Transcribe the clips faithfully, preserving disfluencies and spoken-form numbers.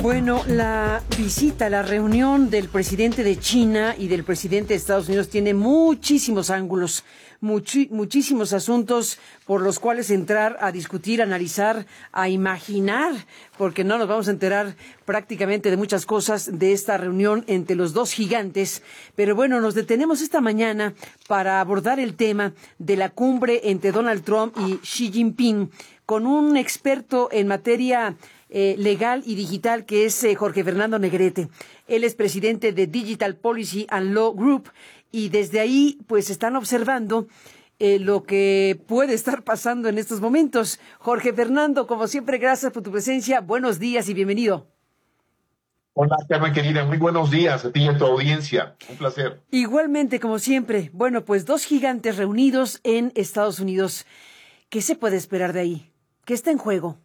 Bueno, la visita, la reunión del presidente de China y del presidente de Estados Unidos tiene muchísimos ángulos, muchi- muchísimos asuntos por los cuales entrar a discutir, a analizar, a imaginar, porque no nos vamos a enterar prácticamente de muchas cosas de esta reunión entre los dos gigantes. Pero bueno, nos detenemos esta mañana para abordar el tema de la cumbre entre Donald Trump y Xi Jinping con un experto en materia Eh, legal y digital, que es eh, Jorge Fernando Negrete. Él es presidente de Digital Policy and Law Group y desde ahí pues están observando eh, lo que puede estar pasando en estos momentos. Jorge Fernando, como siempre, gracias por tu presencia. Buenos días y bienvenido. Hola, Carmen querida, muy buenos días a ti y a tu audiencia. Un placer. Igualmente, como siempre. Bueno, pues dos gigantes reunidos en Estados Unidos. ¿Qué se puede esperar de ahí? ¿Qué está en juego?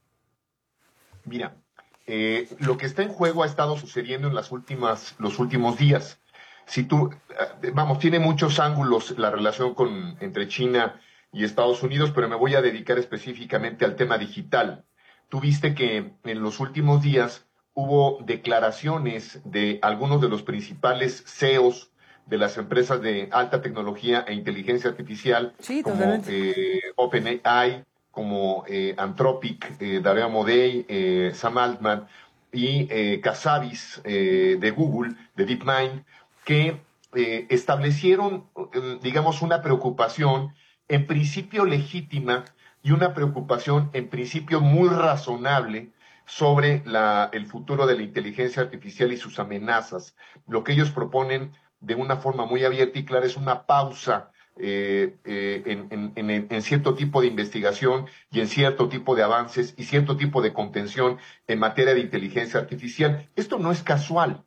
Mira, eh, lo que está en juego ha estado sucediendo en las últimas, los últimos días. Si tú, eh, vamos, tiene muchos ángulos la relación con, entre China y Estados Unidos, pero me voy a dedicar específicamente al tema digital. Tú viste que en los últimos días hubo declaraciones de algunos de los principales C E Os de las empresas de alta tecnología e inteligencia artificial, Sí, como totalmente. eh, OpenAI, como eh, Anthropic, eh, Dario Amodei, eh, Sam Altman y eh, Kassabis eh, de Google, de DeepMind, que eh, establecieron, eh, digamos, una preocupación en principio legítima y una preocupación en principio muy razonable sobre la, el futuro de la inteligencia artificial y sus amenazas. Lo que ellos proponen de una forma muy abierta y clara es una pausa Eh, eh, en, en, en, en cierto tipo de investigación y en cierto tipo de avances y cierto tipo de contención en materia de inteligencia artificial. Esto no es casual.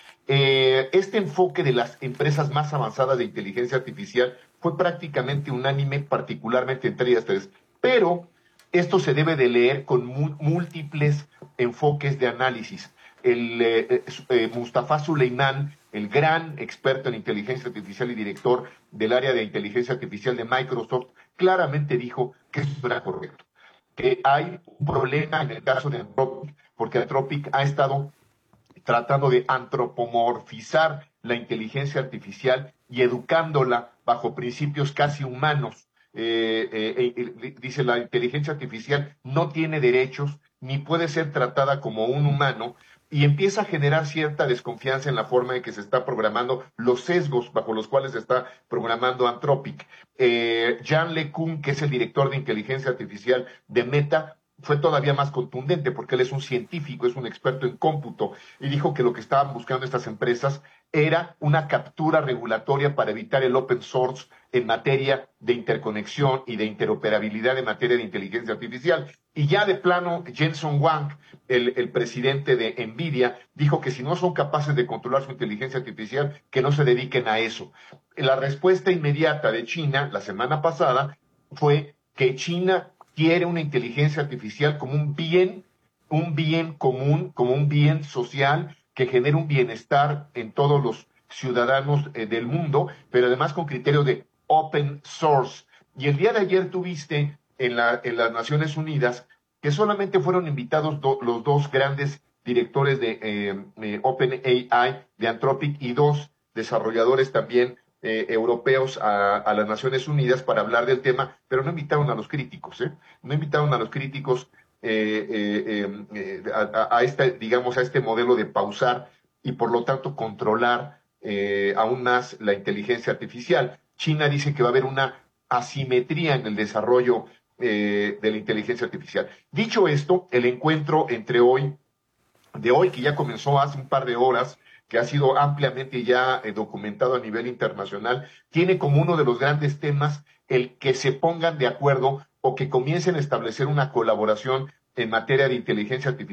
Eh, este enfoque de las empresas más avanzadas de inteligencia artificial fue prácticamente unánime, particularmente entre ellas tres, pero esto se debe de leer con mu- múltiples enfoques de análisis. El, eh, eh, Mustafa Suleiman, el gran experto en inteligencia artificial y director del área de inteligencia artificial de Microsoft, claramente dijo que eso no era correcto, que hay un problema en el caso de Anthropic, porque Anthropic ha estado tratando de antropomorfizar la inteligencia artificial y educándola bajo principios casi humanos. Eh, eh, eh, dice, la inteligencia artificial no tiene derechos ni puede ser tratada como un humano, y empieza a generar cierta desconfianza en la forma en que se está programando, los sesgos bajo los cuales se está programando Anthropic. Eh, Jan LeCun, que es el director de inteligencia artificial de Meta, fue todavía más contundente porque él es un científico, es un experto en cómputo, y dijo que lo que estaban buscando estas empresas era una captura regulatoria para evitar el open source en materia de interconexión y de interoperabilidad en materia de inteligencia artificial. Y ya de plano, Jensen Huang, el, el presidente de NVIDIA, dijo que si no son capaces de controlar su inteligencia artificial, que no se dediquen a eso. La respuesta inmediata de China la semana pasada fue que China quiere una inteligencia artificial como un bien, un bien común, como un bien social que genere un bienestar en todos los ciudadanos eh, del mundo, pero además con criterios de open source. Y el día de ayer tuviste en, la, en las Naciones Unidas que solamente fueron invitados do, los dos grandes directores de eh, eh, OpenAI, de Anthropic, y dos desarrolladores también eh, europeos a, a las Naciones Unidas para hablar del tema, pero no invitaron a los críticos, ¿eh? No invitaron a los críticos eh, eh, eh, a, a, este, digamos, a este modelo de pausar y por lo tanto controlar eh, aún más la inteligencia artificial. China dice que va a haber una asimetría en el desarrollo eh, de la inteligencia artificial. Dicho esto, el encuentro entre hoy, de hoy, que ya comenzó hace un par de horas, que ha sido ampliamente ya eh, documentado a nivel internacional, tiene como uno de los grandes temas el que se pongan de acuerdo o que comiencen a establecer una colaboración en materia de inteligencia artificial